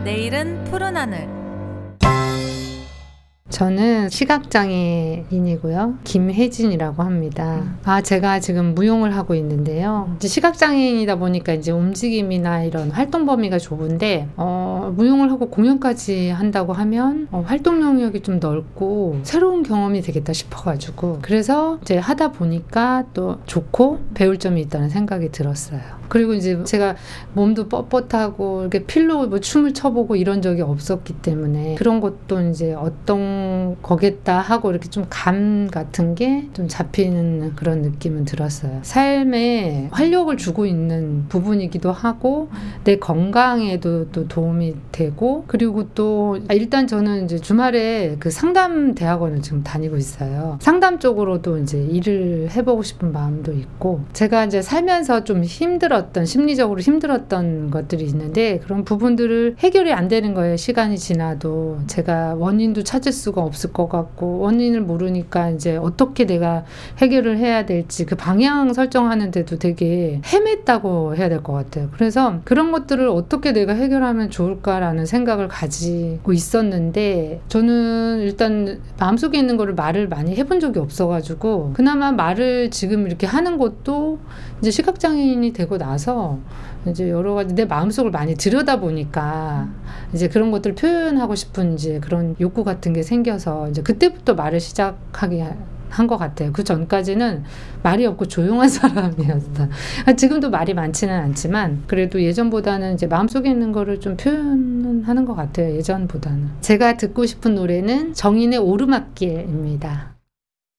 내일은 푸른 하늘. 저는 시각장애인이고요. 김혜진이라고 합니다. 제가 지금 무용을 하고 있는데요. 이제 시각장애인이다 보니까 이제 움직임이나 이런 활동 범위가 좁은데, 무용을 하고 공연까지 한다고 하면, 활동 영역이 좀 넓고 새로운 경험이 되겠다 싶어가지고, 그래서 이제 하다 보니까 또 좋고 배울 점이 있다는 생각이 들었어요. 그리고 이제 제가 몸도 뻣뻣하고 이렇게 필로 뭐 춤을 춰보고 이런 적이 없었기 때문에 그런 것도 이제 어떤 거겠다 하고 이렇게 좀 감 같은 게 좀 잡히는 그런 느낌은 들었어요. 삶에 활력을 주고 있는 부분이기도 하고 내 건강에도 또 도움이 되고, 그리고 또 일단 저는 이제 주말에 그 상담 대학원을 지금 다니고 있어요. 상담 쪽으로도 이제 일을 해보고 싶은 마음도 있고, 제가 이제 살면서 좀 심리적으로 힘들었던 것들이 있는데 그런 부분들을 해결이 안 되는 거예요. 시간이 지나도 제가 원인도 찾을 수가 없을 것 같고, 원인을 모르니까 이제 어떻게 내가 해결을 해야 될지 그 방향 설정하는데도 되게 헤맸다고 해야 될 것 같아요. 그래서 그런 것들을 어떻게 내가 해결하면 좋을까라는 생각을 가지고 있었는데, 저는 일단 마음속에 있는 거를 말을 많이 해본 적이 없어가지고, 그나마 말을 지금 이렇게 하는 것도 이제 시각장애인이 되고 나서 이제 여러 가지 내 마음속을 많이 들여다보니까 이제 그런 것들을 표현하고 싶은 이제 그런 욕구 같은 게 생겨서 이제 그때부터 말을 시작하게 한 것 같아요. 그 전까지는 말이 없고 조용한 사람이었어요. 지금도 말이 많지는 않지만 그래도 예전보다는 이제 마음속에 있는 거를 좀 표현하는 것 같아요. 예전보다는. 제가 듣고 싶은 노래는 정인의 오르막길입니다.